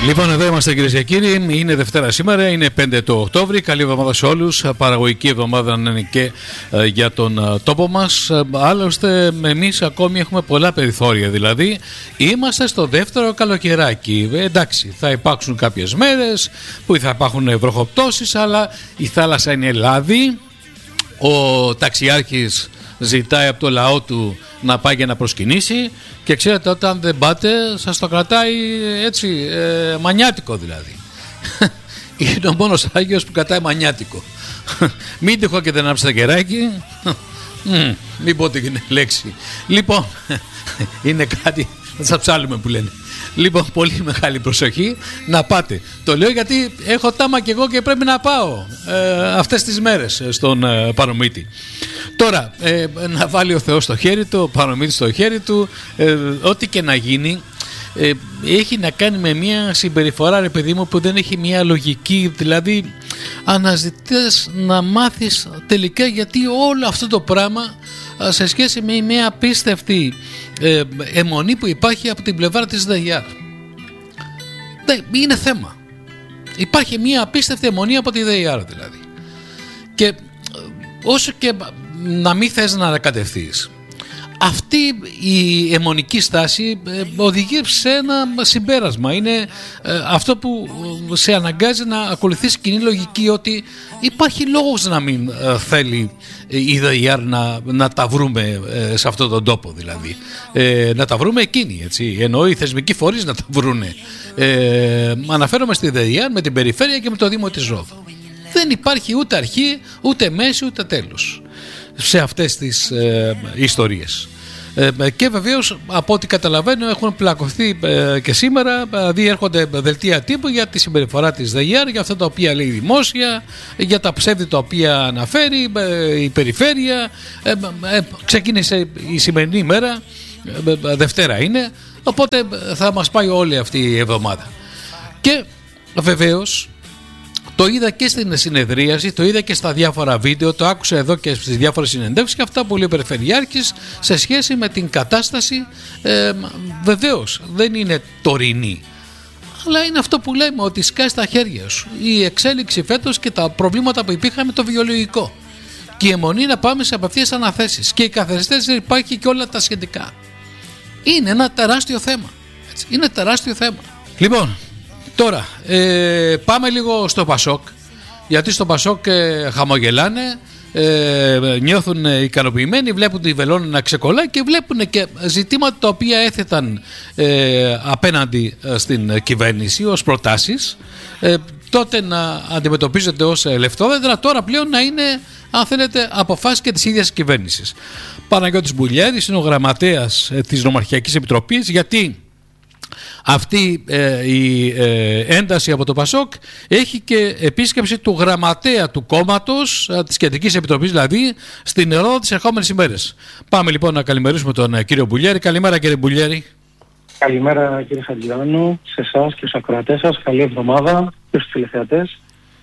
Λοιπόν, εδώ είμαστε κυρίες και κύριοι. Είναι Δευτέρα σήμερα, είναι 5 το Οκτώβρη. Καλή εβδομάδα σε όλους. Παραγωγική εβδομάδα να είναι και για τον τόπο μας. Άλλωστε, εμείς ακόμη έχουμε πολλά περιθώρια. Δηλαδή, είμαστε στο δεύτερο καλοκαιράκι. Εντάξει, θα υπάρξουν κάποιες μέρες που θα υπάρχουν βροχοπτώσεις, αλλά η θάλασσα είναι λάδι. Ο ταξιάρχης ζητάει από το λαό του να πάει και να προσκυνήσει και ξέρετε, όταν δεν πάτε σας το κρατάει έτσι μανιάτικο δηλαδή. Είναι ο μόνος Άγιος που κρατάει μανιάτικο. Μην τυχό και δεν ανάψετε κεράκι. Μην πω την λέξη. Λοιπόν, είναι κάτι θα σας ψάλουμε που λένε. Λοιπόν, πολύ μεγάλη προσοχή να πάτε. Το λέω γιατί έχω τάμα και εγώ και πρέπει να πάω αυτές τις μέρες στον Παρομύτη. Τώρα, να βάλει ο Θεός στο χέρι του, ο Παρομύτης στο χέρι του, ό,τι και να γίνει, έχει να κάνει με μια συμπεριφορά, ρε παιδί μου, που δεν έχει μια λογική. Δηλαδή, αναζητάς να μάθεις τελικά γιατί όλο αυτό το πράγμα σε σχέση με μια απίστευτη αιμονή που υπάρχει από την πλευρά της ΔΕΙΑΡ. Είναι θέμα. Υπάρχει μια απίστευτη αιμονή από τη ΔΕΙΑΡ δηλαδή. Και όσο και να μην θες να ανακατευθείς, αυτή η αιμονική στάση οδηγεί σε ένα συμπέρασμα. Είναι αυτό που σε αναγκάζει να ακολουθείς κοινή λογική, ότι υπάρχει λόγος να μην θέλει η ΔΕΙΑΡ να τα βρούμε σε αυτόν τον τόπο δηλαδή. Να τα βρούμε εκείνοι, έτσι. Εννοεί οι θεσμικοί φορείς να τα βρούνε. Αναφέρομαι στη ΔΕΙΑΡ με την περιφέρεια και με το Δήμο της Ρόδου. Δεν υπάρχει ούτε αρχή, ούτε μέση, ούτε τέλος σε αυτές τις ιστορίες. Και βεβαίως από ό,τι καταλαβαίνω έχουν πλακωθεί και σήμερα, δηλαδή έρχονται δελτία τύπου για τη συμπεριφορά της ΔΕΙΑΡ, για αυτά τα οποία λέει δημόσια, για τα ψεύδη τα οποία αναφέρει η περιφέρεια. Ξεκίνησε η σημερινή ημέρα, Δευτέρα είναι, οπότε θα μας πάει όλη αυτή η εβδομάδα. Και βεβαίως το είδα και στην συνεδρίαση, το είδα και στα διάφορα βίντεο, το άκουσα εδώ και στις διάφορες συνεντεύξεις και αυτά που λέει ο Περιφερειάρχης σε σχέση με την κατάσταση. Βεβαίως δεν είναι τωρινή, αλλά είναι αυτό που λέμε, ότι σκάει στα χέρια σου η εξέλιξη φέτος και τα προβλήματα που υπήρχαν με το βιολογικό και η αιμονή να πάμε σε απευθείας αναθέσεις και η καθαριστές υπάρχει και όλα τα σχετικά. Είναι ένα τεράστιο θέμα, έτσι. Είναι τεράστιο θέμα. Λοιπόν, τώρα, πάμε λίγο στο Πασόκ, γιατί στο Πασόκ χαμογελάνε, νιώθουν ικανοποιημένοι, βλέπουν τη βελόνα να ξεκολλάει και βλέπουν και ζητήματα τα οποία έθεταν απέναντι στην κυβέρνηση ως προτάσεις, τότε να αντιμετωπίζονται ως λεφτόδεντρα, τώρα πλέον να είναι, αν θέλετε, αποφάσεις και της ίδιας κυβέρνησης. Παναγιώτης Μπουλιέρης είναι ο γραμματέας της Νομαρχιακής Επιτροπής, γιατί αυτή η ένταση από το Πασόκ έχει και επίσκεψη του γραμματέα του κόμματος, της Κεντρικής Επιτροπής δηλαδή, στην Ρόδο τις ερχόμενες ημέρες. Πάμε λοιπόν να καλημερίσουμε τον κύριο Μπουλιέρη. Καλημέρα κύριε Μπουλιέρη. Καλημέρα κύριε Χατζηδάνου, σε εσάς και στους ακροατές σας. Καλή εβδομάδα και στους τηλεθεατές.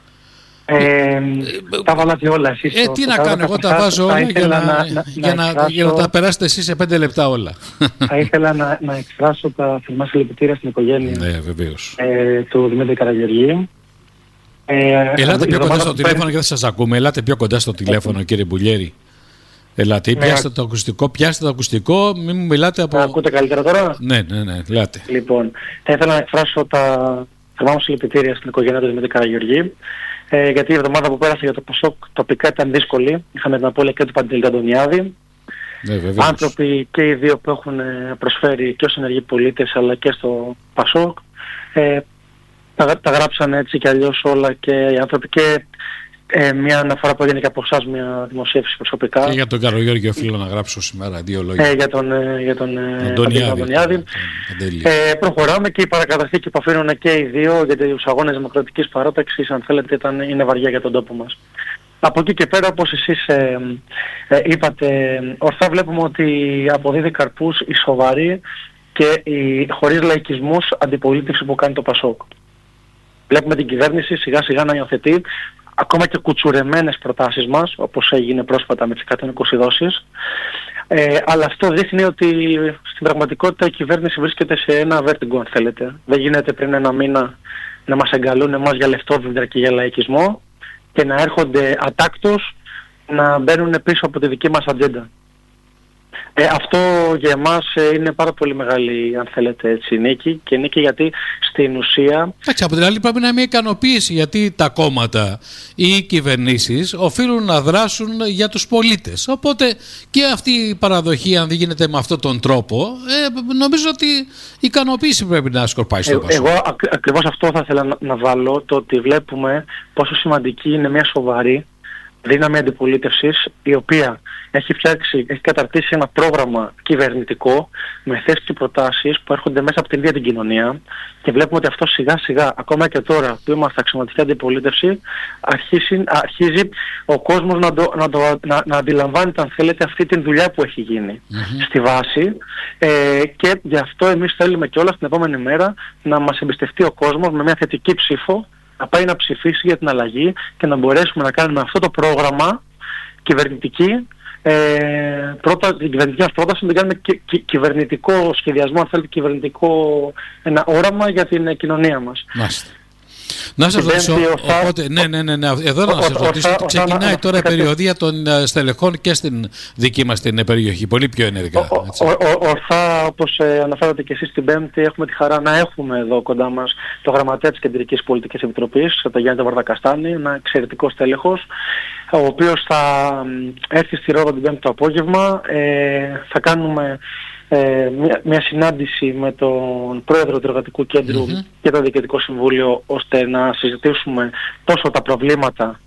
Τα βάλατε όλα εσείς. Τι να κάνω, εγώ τα βάζω όλα για να τα περάσετε εσείς σε 5 λεπτά όλα. Θα ήθελα να εκφράσω τα θερμά συλληπιτήρια στην οικογένεια του Δημήτρη Καραγεωργίου. Ελάτε πιο κοντά στο τηλέφωνο και δεν σας ακούμε. Ελάτε πιο κοντά στο τηλέφωνο κύριε Μπουλιέρη. Ελάτε, πιάστε το ακουστικό, μην μου μιλάτε από... Ακούτε καλύτερα τώρα? Ναι, ελάτε. Λοιπόν, θα ήθελα να εκφράσω τα θερμά μου συλληπιτήρια στην οικογένεια του Δημήτρη Καραγεωργίου. Γιατί η εβδομάδα που πέρασε για το Πασόκ τοπικά ήταν δύσκολη. Είχαμε την απώλεια και του Παντελή Αντωνιάδη. Άνθρωποι και οι δύο που έχουν προσφέρει και ως ενεργοί πολίτες αλλά και στο Πασόκ. Τα γράψαν έτσι κι αλλιώς όλα και οι άνθρωποι, και μια αναφορά που έγινε και από εσάς, μια δημοσίευση προσωπικά. Και για τον Καραγεώργιο οφείλω να γράψω σήμερα 2 λόγια. Για τον Αντωνιάδη. Προχωράμε και η παρακαταθήκη που αφήνουν και οι δύο για τους αγώνες δημοκρατικής παράταξης, αν θέλετε, είναι βαριά για τον τόπο μας. Από εκεί και πέρα, όπως εσείς είπατε, ορθά βλέπουμε ότι αποδίδει καρπούς η σοβαρή και η χωρίς λαϊκισμούς αντιπολίτευση που κάνει το Πασόκ. Βλέπουμε την κυβέρνηση σιγά σιγά να υιοθετεί ακόμα και κουτσουρεμένες προτάσεις μας, όπως έγινε πρόσφατα με τις 120 δόσεις, Αλλά αυτό δείχνει ότι στην πραγματικότητα η κυβέρνηση βρίσκεται σε ένα βέρτιγκο, αν θέλετε. Δεν γίνεται πριν ένα μήνα να μας εγκαλούν εμάς για λεφτόδεντρα και για λαϊκισμό και να έρχονται ατάκτως να μπαίνουν πίσω από τη δική μας ατζέντα. Αυτό για εμάς είναι πάρα πολύ μεγάλη, αν θέλετε, έτσι, νίκη, και νίκη γιατί στην ουσία... Εντάξει, από την άλλη πρέπει να είναι μια ικανοποίηση, γιατί τα κόμματα ή οι κυβερνήσεις οφείλουν να δράσουν για τους πολίτες. Οπότε και αυτή η παραδοχή, αν δεν γίνεται με αυτόν τον τρόπο, νομίζω ότι η ικανοποίηση πρέπει να σκορπάει στο Πασόκ. Εγώ ακριβώς αυτό θα ήθελα να βάλω, το ότι βλέπουμε πόσο σημαντική είναι μια σοβαρή δύναμη αντιπολίτευσης, η οποία έχει καταρτήσει ένα πρόγραμμα κυβερνητικό με θέσεις και προτάσεις που έρχονται μέσα από την ίδια την κοινωνία, και βλέπουμε ότι αυτό σιγά σιγά, ακόμα και τώρα που είμαστε αξιωματική αντιπολίτευση, αρχίζει ο κόσμος να αντιλαμβάνεται, αν θέλετε, αυτή την δουλειά που έχει γίνει στη βάση, και γι' αυτό εμείς θέλουμε και όλα την επόμενη μέρα να μας εμπιστευτεί ο κόσμος με μια θετική ψήφο, να πάει να ψηφίσει για την αλλαγή και να μπορέσουμε να κάνουμε αυτό το πρόγραμμα κυβερνητική, την κυβερνητική μας πρόταση, να κάνουμε κυβερνητικό σχεδιασμό, αν θέλετε, κυβερνητικό ένα όραμα για την κοινωνία μας. Μάλιστα. Να σας ρωτήσω, οπότε, ναι, εδώ να σας ρωτήσω, ξεκινάει τώρα η περιοδία των στελεχών και στην δική μας την περιοχή, πολύ πιο ενεργά. Ορθά, όπως αναφέρατε και εσείς, την Πέμπτη έχουμε τη χαρά να έχουμε εδώ κοντά μας το γραμματέα της Κεντρικής Πολιτικής Επιτροπής, τον Γιάννη Βαρδακαστάνη, ένα εξαιρετικό στέλεχος, ο οποίος θα έρθει στη Ρόδο την Πέμπτη το απόγευμα. Θα κάνουμε μια συνάντηση με τον πρόεδρο του Εργατικού Κέντρου και το Διοικητικό Συμβούλιο, ώστε να συζητήσουμε τόσο τα προβλήματα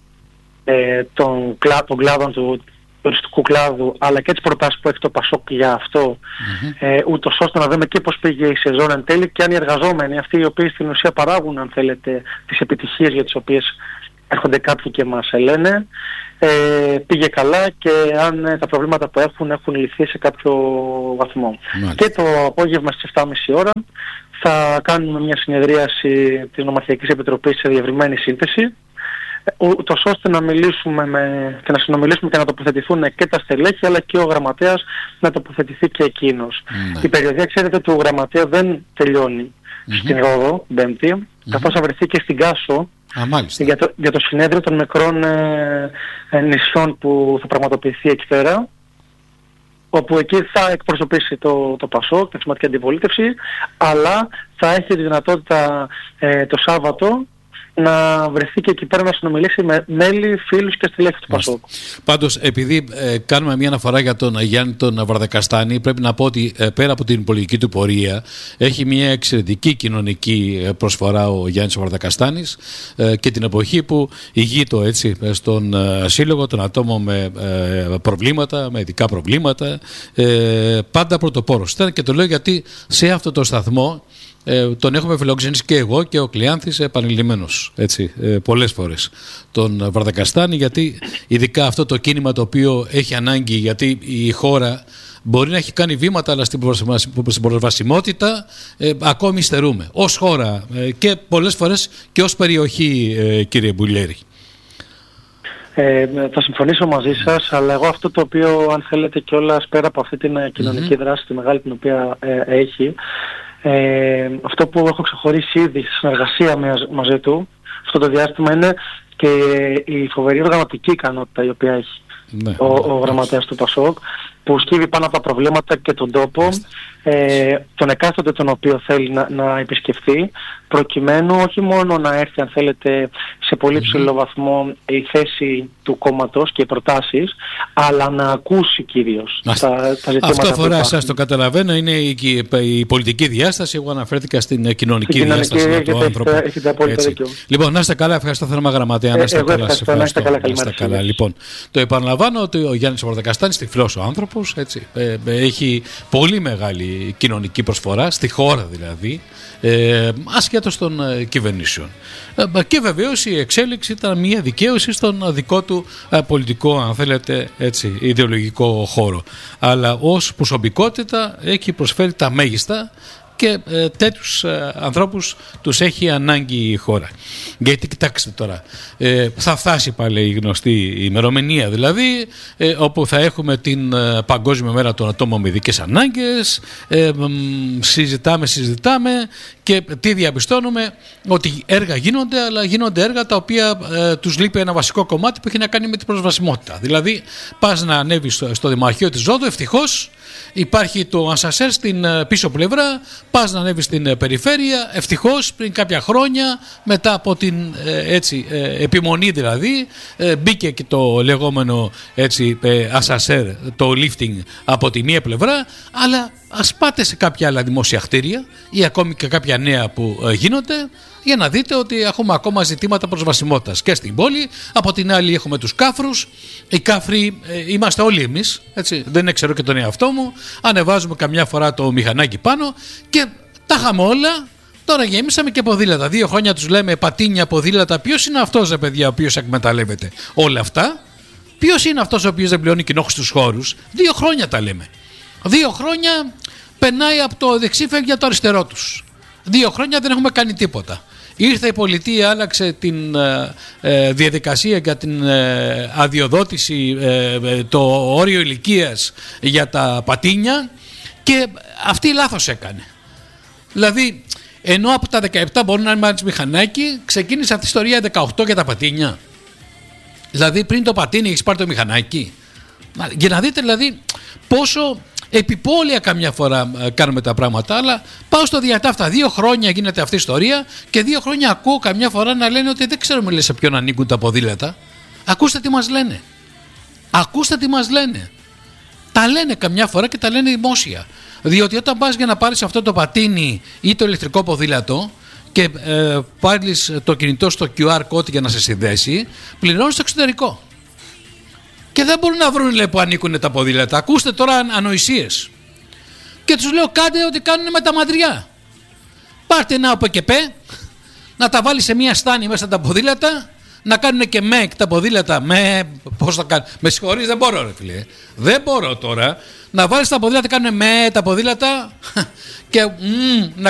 των κλάδων του τουριστικού κλάδου, αλλά και τις προτάσεις που έχει το Πασόκ για αυτό, ούτως ώστε να δούμε και πώς πήγε η σεζόν εν τέλει, και αν οι εργαζόμενοι αυτοί οι οποίοι στην ουσία παράγουν, αν θέλετε, τις επιτυχίες για τις οποίες έρχονται κάποιοι και μας λένε, πήγε καλά, και αν τα προβλήματα που έχουν λυθεί σε κάποιο βαθμό. Και το απόγευμα στις 7.30 ώρα θα κάνουμε μια συνεδρίαση της Νομαρχιακής Επιτροπής σε διευρυμένη σύνθεση, ούτως ώστε να μιλήσουμε και να συνομιλήσουμε και να τοποθετηθούν και τα στελέχη, αλλά και ο γραμματέας να τοποθετηθεί και εκείνος. Η περιοδία, ξέρετε, του γραμματέα δεν τελειώνει στην Ρόδο Πέμπτη, καθώς θα βρεθεί και στην Κάσο για το συνέδριο των μικρών νησιών που θα πραγματοποιηθεί εκεί πέρα, όπου εκεί θα εκπροσωπήσει το Πασόκ, την αξιωματική αντιπολίτευση, αλλά θα έχει τη δυνατότητα το Σάββατο να βρεθεί και εκεί πέρα να συνομιλήσει με μέλη, φίλους και στελέχη του Πασόκ. Πάντως, επειδή κάνουμε μια αναφορά για τον Γιάννη τον Βαρδακαστάνη, πρέπει να πω ότι πέρα από την πολιτική του πορεία έχει μια εξαιρετική κοινωνική προσφορά ο Γιάννης Βαρδακαστάνης, και την εποχή που ηγείτο έτσι στον Σύλλογο των ατόμων με προβλήματα, με ειδικά προβλήματα, πάντα πρωτοπόρος ήταν, και το λέω γιατί σε αυτό το σταθμό τον έχουμε φιλοξενήσει και εγώ και ο Κλειάνθης επανειλημμένος, έτσι, πολλές φορές τον Βαρδακαστάνη, γιατί ειδικά αυτό το κίνημα το οποίο έχει ανάγκη, γιατί η χώρα μπορεί να έχει κάνει βήματα, αλλά στην προσβασιμότητα ακόμη στερούμε ως χώρα, και πολλές φορές και ως περιοχή, κύριε Μπουλιέρη. Θα συμφωνήσω μαζί σας, αλλά εγώ αυτό το οποίο, αν θέλετε, κιόλας πέρα από αυτή την κοινωνική δράση, τη μεγάλη την οποία έχει, αυτό που έχω ξεχωρίσει ήδη στη συνεργασία μαζί του αυτό το διάστημα είναι και η φοβερή οργανωτική ικανότητα η οποία έχει ο γραμματέας του Πασόκ, που σκύβει πάνω από τα προβλήματα και τον τόπο, τον εκάστοτε τον οποίο θέλει να επισκεφθεί, προκειμένου όχι μόνο να έρθει, αν θέλετε, σε πολύ ψηλό βαθμό η θέση του κόμματος και οι προτάσεις, αλλά να ακούσει κυρίως τα ζητήματα. Αυτό αφορά εσάς, το καταλαβαίνω, είναι η πολιτική διάσταση. Εγώ αναφέρθηκα στην κοινωνική διάσταση του άνθρωπου. Λοιπόν, να είστε καλά, ευχαριστώ θερμά γραμματέα. Να είστε καλά. Λοιπόν, το επαναλαμβάνω ότι ο Γιάννης Βαρδακαστάνης, τυφλός ο άνθρωπος, έτσι, έχει πολύ μεγάλη κοινωνική προσφορά στη χώρα, δηλαδή, ασχέτως των κυβερνήσεων, και βεβαίως η εξέλιξη ήταν μια δικαίωση στον δικό του πολιτικό, αν θέλετε, έτσι, ιδεολογικό χώρο, αλλά ως προσωπικότητα έχει προσφέρει τα μέγιστα και τέτοιους ανθρώπους τους έχει ανάγκη η χώρα. Γιατί κοιτάξτε τώρα, θα φτάσει πάλι η γνωστή ημερομηνία δηλαδή, όπου θα έχουμε την Παγκόσμια Μέρα των Ατόμων με ειδικές ανάγκες, συζητάμε και τι διαπιστώνουμε, ότι έργα γίνονται, αλλά γίνονται έργα τα οποία τους λείπει ένα βασικό κομμάτι που έχει να κάνει με την προσβασιμότητα. Δηλαδή πας να ανέβεις στο Δημαρχείο της Ρόδου, ευτυχώς υπάρχει το ασανσέρ στην πίσω πλευρά, πας να ανέβεις στην περιφέρεια, ευτυχώς πριν κάποια χρόνια μετά από την επιμονή δηλαδή μπήκε και το λεγόμενο ασανσέρ, το lifting από τη μία πλευρά, αλλά ας πάτε σε κάποια άλλα δημόσια κτίρια ή ακόμη και κάποια νέα που γίνονται για να δείτε ότι έχουμε ακόμα ζητήματα προσβασιμότητας και στην πόλη. Από την άλλη έχουμε τους κάφρους. Οι κάφροι είμαστε όλοι εμείς, έτσι, δεν ξέρω και τον εαυτό μου. Ανεβάζουμε καμιά φορά το μηχανάκι πάνω και τα είχαμε όλα. Τώρα γεμίσαμε και ποδήλατα. 2 χρόνια τους λέμε πατίνια, ποδήλατα. Ποιος είναι αυτός, παιδιά, ο οποίος εκμεταλλεύεται όλα αυτά? Ποιος είναι αυτός ο οποίος δεν πληρώνει κοινόχρηστους στους χώρους? 2 χρόνια τα λέμε. 2 χρόνια περνάει από το δεξί, φεύγει από το αριστερό τους. 2 χρόνια δεν έχουμε κάνει τίποτα. Ήρθε η πολιτεία, άλλαξε την διαδικασία για την αδειοδότηση, το όριο ηλικίας για τα πατίνια, και αυτή λάθος έκανε. Δηλαδή, ενώ από τα 17 μπορεί να είναι μηχανάκι, ξεκίνησε αυτή η ιστορία 18 για τα πατίνια. Δηλαδή πριν το πατίνι έχεις πάρει το μηχανάκι. Για να δείτε δηλαδή πόσο επιπόλαια καμιά φορά κάνουμε τα πράγματα. Αλλά πάω στο διατάφτα. 2 χρόνια γίνεται αυτή η ιστορία και 2 χρόνια ακούω καμιά φορά να λένε ότι δεν ξέρουμε σε ποιον ανήκουν τα ποδήλατα. Ακούστε τι μας λένε. Ακούστε τι μας λένε. Τα λένε καμιά φορά και τα λένε δημόσια. Διότι όταν πας για να πάρεις αυτό το πατίνι ή το ηλεκτρικό ποδήλατο και πάρεις το κινητό στο QR code για να σε συνδέσει, πληρώνεις το εξωτερικό. Και δεν μπορούν να βρουν, λέει, που ανήκουν τα ποδήλατα. Ακούστε τώρα ανοησίες. Και τους λέω, κάντε ό,τι κάνουν με τα μαντριά. Πάρτε ένα ΟΠΚΠ, να τα βάλει σε μια στάνη μέσα τα ποδήλατα, να κάνουν και τα ποδήλατα. Πώς θα κάνουν? Με συγχωρείς, δεν μπορώ, ρε φίλε. Δεν μπορώ τώρα να βάλεις τα ποδήλατα, κάνουν τα ποδήλατα και να